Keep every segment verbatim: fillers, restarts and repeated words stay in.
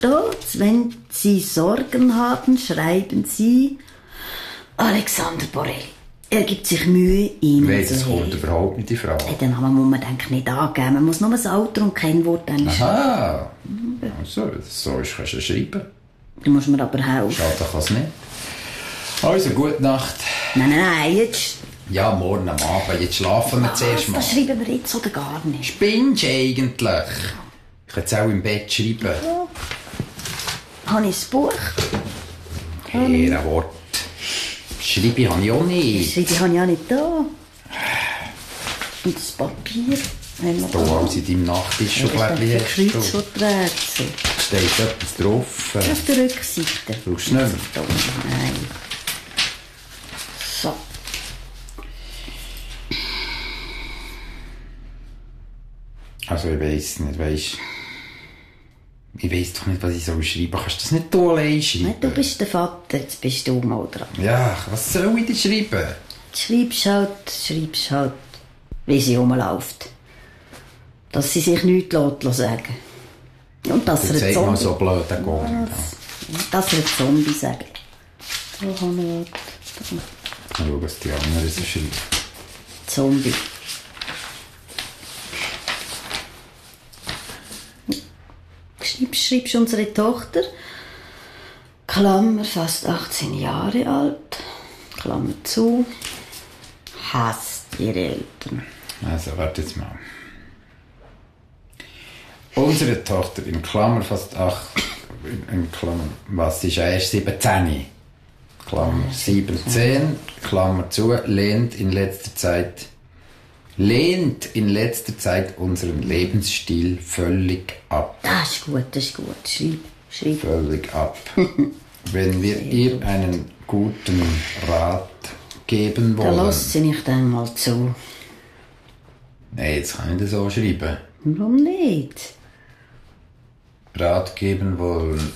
Dort, wenn Sie Sorgen haben, schreiben Sie Alexander Borelli. Er gibt sich Mühe, Ihnen Nein, zu das helfen. kommt überhaupt nicht in Frage. Ja, den Namen muss man denke nicht angeben. Man muss nur das Alter und Kennwort dann schreiben. Aha. Also, so ist, kannst du schreiben. Du musst mir aber helfen. Schade kann es nicht. Also, gute Nacht. Nein, nein, nein, jetzt... Ja, morgen am Abend. Jetzt schlafen wir Was, zuerst mal. das schreiben wir jetzt oder gar nicht. Spinnst du eigentlich? Ich kann jetzt auch im Bett schreiben. Ja. Habe ich das Buch? Kein Wort. Schreibe habe ich auch nicht. Schreibe habe ich auch nicht da. Und das Papier haben wir Da alles in deinem Nachttisch schon ja, Blättchen das hast. ist du. Kreuzworträtsel. Steht etwas drauf. Auf der Rückseite. Brauchst du nicht mehr? Da, nein. So. Also ich weiss nicht, weisst. Ich weiss doch nicht, was ich soll schreiben. Kannst du das nicht du allein schreiben? Nein, du bist der Vater, jetzt bist du mal dran. Ja, was soll ich denn schreiben? Du schreibst halt, schreibst halt, wie sie rumläuft. Dass sie sich nichts lässt sagen. Und dass Du er ein zeig mal Zombie... so blöd, der geht nicht. Dass er ein Zombie sagt. Da kann ich... Mal schauen, was die anderen so schreiben. Zombie. Schreibst, schreibst unsere Tochter, Klammer, fast achtzehn Jahre alt, Klammer zu, hasst ihre Eltern. Also, warte jetzt mal. Unsere Tochter, in Klammer fast acht, in Klammer, was ist erst siebzehn? Klammer siebzehn, Klammer zu, lehnt in letzter Zeit, lehnt in letzter Zeit unseren Lebensstil völlig ab. Das ist gut, das ist gut. Schreib, schreib. Völlig ab. Wenn wir ihr einen guten Rat geben Da wollen. lasse ich dann mal zu. Nein, jetzt kann ich das so schreiben. Warum nicht? Rat geben wollen.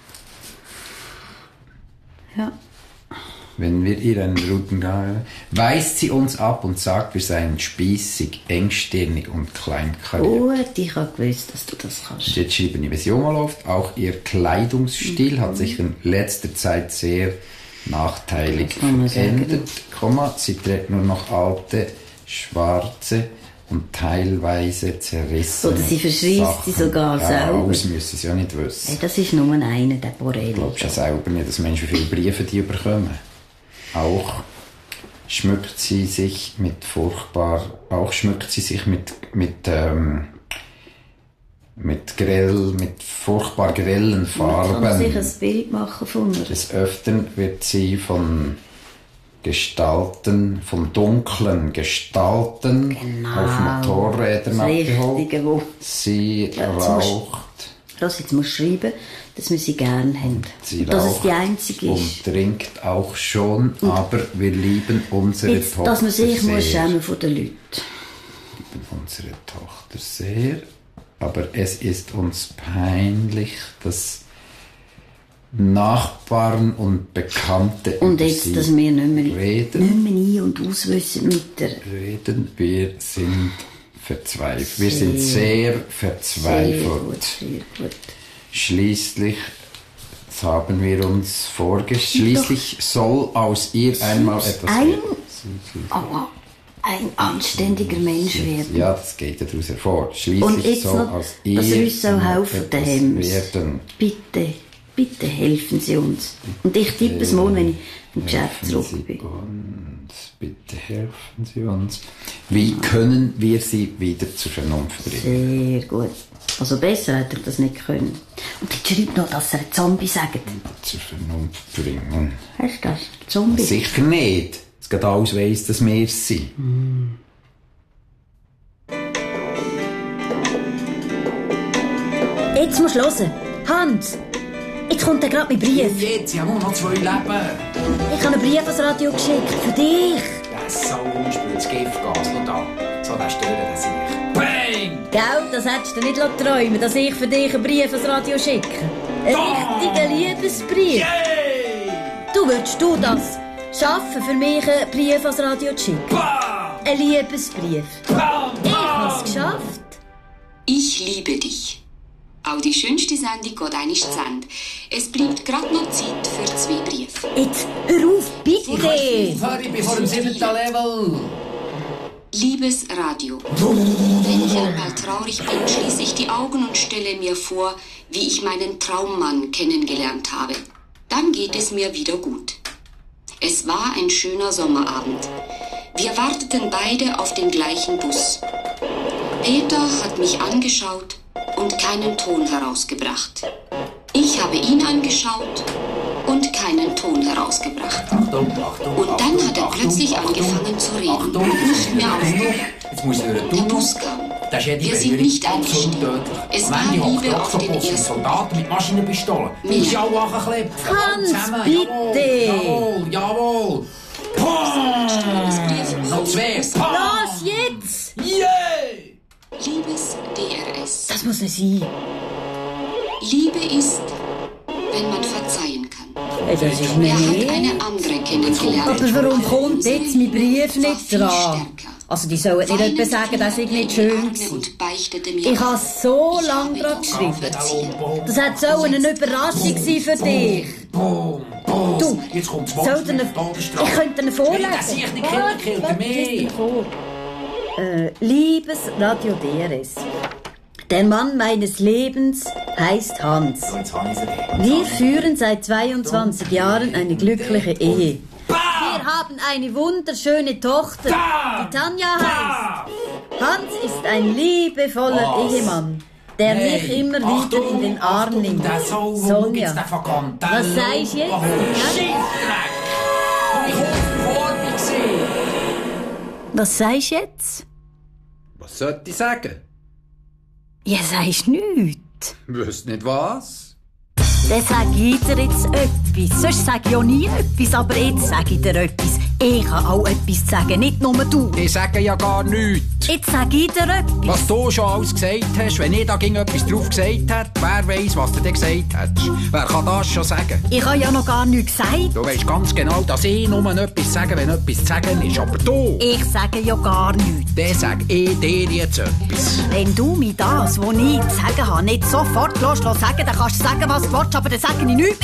Ja. Wenn wir ihr einen guten Rat weist sie uns ab und sagt, wir seien spießig, engstirnig und kleinkariert. Gut, ich habe gewusst, dass du das kannst. Jetzt schreiben wir, wie sie rumläuft. Auch ihr Kleidungsstil mhm. hat sich in letzter Zeit sehr nachteilig verändert. Komma, sie trägt nur noch alte, schwarze und teilweise zerrissene Oder sie verschreisst sie sogar ja, selber. Das müssen sie ja nicht wissen. Hey, das ist nur einer, der Borelli. Glaubst du ja selber nicht, dass Menschen viele Briefe die bekommen? Auch schmückt sie sich mit furchtbar, auch schmückt sie sich mit, mit, ähm, mit grell, mit furchtbar grellen Farben. Man kann sich ein Bild machen von ihr. Des Öfteren wird sie von Gestalten, von dunklen Gestalten genau. auf Motorrädern abgeholt. Sie ja, raucht. Los, jetzt musst du schreiben, dass wir sie gerne haben. Sie dass raucht es die einzige ist. Und trinkt auch schon, und aber wir lieben unsere jetzt, Tochter dass man sich sehr. muss schämen von den Leuten. Wir lieben unsere Tochter sehr, aber es ist uns peinlich, dass Nachbarn und Bekannte und jetzt, dass wir nicht mehr, reden, nicht mehr ein- und auswissen mit der... Reden, wir sind verzweifelt. Wir sind sehr verzweifelt. Sehr gut, sehr gut. Schließlich, das haben wir uns vorgestellt, schließlich soll aus ihr einmal etwas ein, werden. aber ein anständiger Mensch werden. Ja, das geht ja daraus hervor. Schließlich und jetzt soll noch, aus ihr dass er uns so einmal helfen etwas daheim. werden. Bitte, bitte helfen Sie uns. Und ich tippe es morgen, wenn ich im Geschäft Helfen zurück Sie bin. uns, bitte helfen Sie uns. Wie können wir sie wieder zur Vernunft bringen? Sehr gut. Also besser hätte ich das nicht können. Und jetzt schreibt noch, dass er ein Zombie sagt. Zur Vernunft bringen? Hast du das? Zombie? Sicher nicht. Es geht alles weiss, dass wir es sind. Mm. Jetzt musst du hören. Hans, jetzt kommt er gerade mein Brief. Jetzt, ich habe nur noch zwei Leben. Ich habe einen Brief ans Radio geschickt. Für dich. Der Sau spült das Giftgas. Schau da. So, der stören, der sich. Bang! Gell, das hättest du nicht träumen, dass ich für dich einen Brief ans Radio schicke. Ein richtiger Liebesbrief. Yay! Du würdest du das schaffen, für mich einen Brief ans Radio zu schicken? Bam! Ein Liebesbrief. Bam! Ich habe es geschafft. Ich liebe dich. Auch die schönste Sendung geht einmal zu Ende. Es bleibt gerade noch Zeit für zwei Briefe. Jetzt, hör auf, bitte! Ich bin vor dem siebten Level. Liebes Radio, wenn ich einmal traurig bin, schließe ich die Augen und stelle mir vor, wie ich meinen Traummann kennengelernt habe. Dann geht es mir wieder gut. Es war ein schöner Sommerabend. Wir warteten beide auf den gleichen Bus. Peter hat mich angeschaut und keinen Ton herausgebracht. Ich habe ihn angeschaut und keinen Ton herausgebracht. Achtung, Achtung, Und dann Achtung, hat er Achtung, plötzlich Achtung, angefangen zu reden. Achtung, Nicht mehr aufhören. Jetzt muss ich durch den Der Tunnel. Bus kam. Das ist jede Wir sind Berührung nicht absolut eingestiegen. tödlich. Es Am war Ende hockt Liebe der auf den Oktopus mit ersten. Soldaten mit Maschinenpistolen. Du Mehr. musst alle angeklebt. Hans, Zusammen. bitte. Jawohl, jawohl. Pum. Noch zwei. Pum. Los, jetzt! Yeah. Liebes D R S. Das muss nicht sein. Liebe ist, wenn man verzeihen kann. Hey, das ist Er hat nicht. eine andere kennengelernt. Aber warum kommt jetzt mein Brief War nicht viel dran? stärker. Also, die sollen nicht Weinend etwa sagen, das sei fiel er nicht in die schön Arme gewesen. und beichtete mir Ich habe an. so Ich lange habe dran doch geschrieben. verziehen. Das hat so eine Überraschung sein für dich. Pum. Pum. Du, Jetzt kommt das soll Wort dir mit eine, Todesstrafe. ich könnte dir vorlesen. Nein, das sehe ich nicht. Warte, Kinder, warte, Kinder, lies mehr. dir vor. Äh, liebes Radio D R S. Der Mann meines Lebens heißt Hans. So, jetzt habe ich sie. Wir führen seit zweiundzwanzig Jahren eine glückliche Ehe. Bam! Wir haben eine wunderschöne Tochter, Bam! die Tanja heißt. Bam! Hans ist ein liebevoller Was? Ehemann, der mich Hey, immer wieder Achtung, in den Arm Achtung, nimmt. Der Soul, Sonja. jetzt der Verkantello. Was sag ich jetzt? Oh, Ja? Scheißdreck! Hab ich kurz vor mir gesehen. Was sagst du jetzt? Was sollte ich sagen? Ja, sagst nichts. Wüsst nicht was? Dann sag ich dir jetzt etwas. Sonst sag ich auch nie etwas, aber jetzt sag ich dir etwas. Ich kann auch etwas sagen, nicht nur du. Ich sage ja gar nichts. Jetzt sag ich dir etwas. Was du schon alles gesagt hast, wenn ich da ging etwas drauf gesagt hätte, wer weiss, was du dir gesagt hättest? Wer kann das schon sagen? Ich habe ja noch gar nichts gesagt. Du weisst ganz genau, dass ich nur etwas sage, wenn etwas zu sagen ist. Aber du, Ich sage ja gar nichts. dann sag ich dir jetzt etwas. Wenn du mir das, was ich zu sagen habe, nicht sofort lässt, lässt sagen, dann kannst du sagen, was du willst, aber dann sage ich nichts